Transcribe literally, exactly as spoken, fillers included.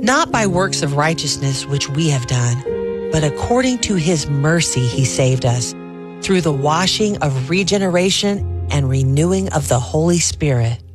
not by works of righteousness which we have done, but according to his mercy he saved us, through the washing of regeneration and renewing of the Holy Spirit,